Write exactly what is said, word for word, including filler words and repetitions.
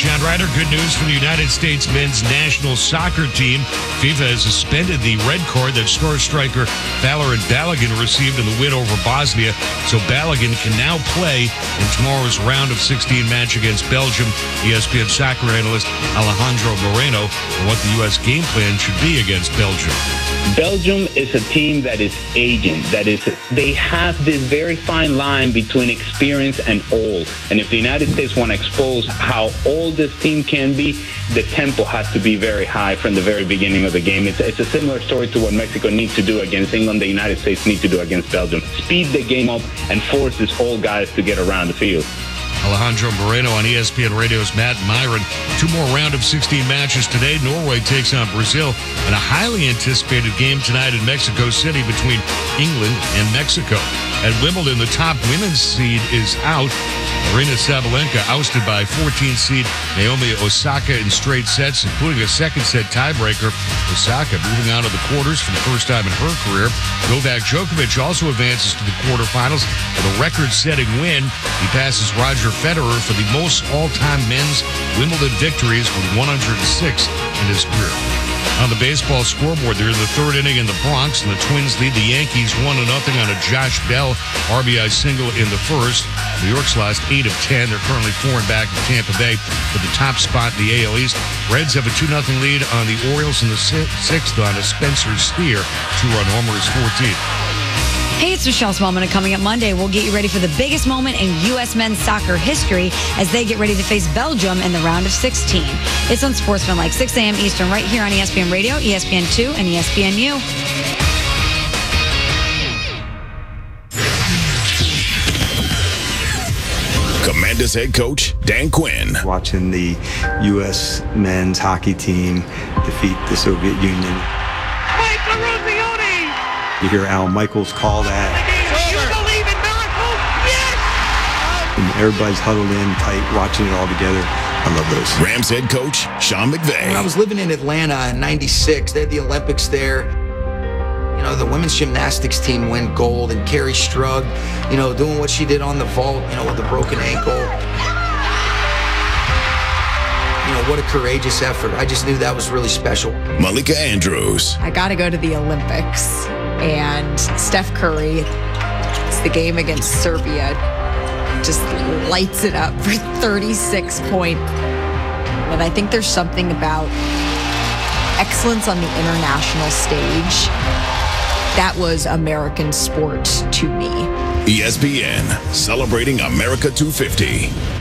John Ryder. Good news for the United States men's national soccer team. FIFA has suspended the red card that star striker Valorant Balogun received in the win over Bosnia. So Balogun can now play in tomorrow's round of sixteen match against Belgium. E S P N soccer analyst Alejandro Moreno on what the U S game plan should be against Belgium. Belgium is a team that is aging. That is, they have this very fine line between experience and old. And if the United States want to expose how old this team can be, the tempo has to be very high from the very beginning of the game. It's, it's a similar story to what Mexico needs to do against England, the United States need to do against Belgium. Speed the game up and force these old guys to get around the field. Alejandro Moreno on E S P N Radio's Matt Myron. Two more round of sixteen matches today. Norway takes on Brazil, and a highly anticipated game tonight in Mexico City between England and Mexico. At Wimbledon, the top women's seed is out. Aryna Sabalenka ousted by fourteen seed Naomi Osaka in straight sets, including a second set tiebreaker. Osaka moving out of the quarters for the first time in her career. Novak Djokovic also advances to the quarterfinals with a record-setting win. He passes Roger Federer for the most all-time men's Wimbledon victories with one hundred six in his career. On the baseball scoreboard, they're in the third inning in the Bronx, and the Twins lead the Yankees one to nothing on a Josh Bell R B I single in the first. New York's lost eight of ten. They're currently four and back in Tampa Bay for the top spot in the A L East. Reds have a two nothing lead on the Orioles in the sixth on a Spencer Steer two-run homer is fourteenth. Hey, it's Michelle Smallman, and coming up Monday, we'll get you ready for the biggest moment in U S men's soccer history as they get ready to face Belgium in the round of sixteen. It's on Sportsmanlike, six a.m. Eastern, right here on E S P N Radio, E S P N two, and E S P N U. Commanders head coach Dan Quinn. Watching the U S men's hockey team defeat the Soviet Union. You hear Al Michaels call that. You believe in miracles? Yes! And everybody's huddled in tight, watching it all together. I love those. Rams head coach Sean McVay. When I was living in Atlanta in ninety-six, they had the Olympics there. You know, the women's gymnastics team win gold, and Carrie Strug, you know, doing what she did on the vault, you know, with a broken ankle. You know, what a courageous effort. I just knew that was really special. Malika Andrews. I got to go to the Olympics. And Steph Curry, it's the game against Serbia, just lights it up for thirty-six points. And I think there's something about excellence on the international stage. That was American sport to me. E S P N, celebrating America two fifty.